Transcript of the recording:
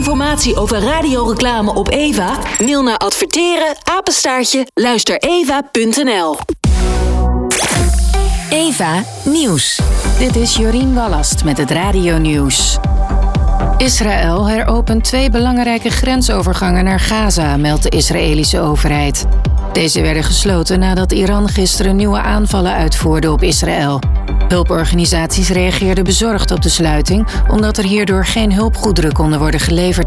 informatie over radioreclame op Eva? Mail naar adverteren@luistereva.nl. Eva Nieuws. Dit is Jorien Wallast met het Radio Nieuws. Israël heropent 2 belangrijke grensovergangen naar Gaza, meldt de Israëlische overheid. Deze werden gesloten nadat Iran gisteren nieuwe aanvallen uitvoerde op Israël. Hulporganisaties reageerden bezorgd op de sluiting, omdat er hierdoor geen hulpgoederen konden worden geleverd